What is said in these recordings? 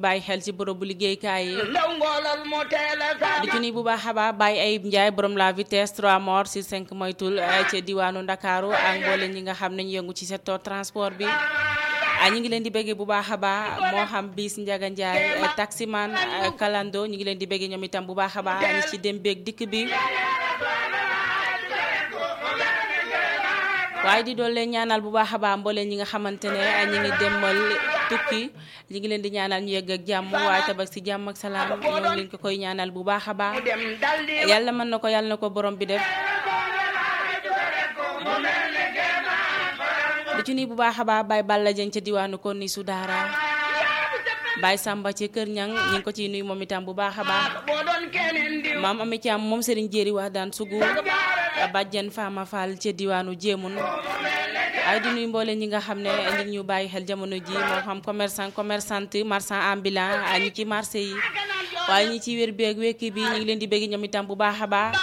bàyyi xel ci bërëbu liggéeykaay yi di ci nuyu bu baax a baax Baye Ayib Ndiaye borom la vitesse 3 morts sur 5 moytul ci diwaanu Ndakaaru ak mboolem ñi nga xam ne ñu yëngu ci secteur transport bi ñu ngi leen di bëggee bu baax a baax moo xam bis Ndiaga Ndiaye taximan kalando ñu ngi leen di bëggee ñoom itam bu baax a baax ñi ci dem beeg dikk bi waaye di doon leen ñaanal bu baax a baax mbooleen ñi nga xamante ne ñi ngi demal tukki ñi ngi leen di ñaanal ñu yegg ak jàmm waaye tabak si jàmm ak salaam ñoo ngi leen ko koy ñaanal bu baax a baax yàlla mën na ko yàlla na ko borom bi def di ci nuyu bu baax a baax Baye Balla Dieng ca diwaanu kon ni su daara Baye Samba ci kër ñang ñi ngi ko ciy nuyu moom itam bu baax a baax maam Ami Thiam moom Serigne Jéeri wax daan sugu bàjjen Fama Fall ca diwaanu Jéemun ay di nuyu mboole ñi nga xam ne ñi ngi ñu bàyyi xel jamono ji moo xam commerçante marchand ambulant ñi ci marché yi waaye ñi ci wér beeg wekki bi ñu ngi leen di bégg ñoom itam bu baax a baax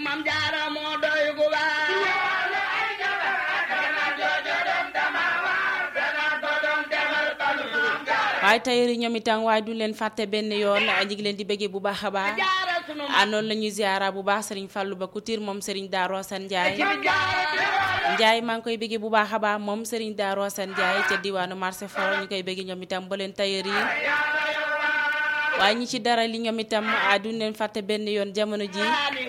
waaye tailleur yi ñoom itam waaye duñ leen fàtte benn yoon ñi ngi leen di béggee bu baax a baax noonu la ñuy ziara bu baax Serigne Fallou Ba Couture moom Serigne Darou Assane Ndiaye maa ngi koy béggee bu baax a baax moom Serigne Darou Assane Ndiaye ca diwaanu marché foro ñu koy béggee ñoom itam ba leen tailleur yi waaye ñi ci dara li ñoom itam duñ leen fàtte benn yoon jamono ji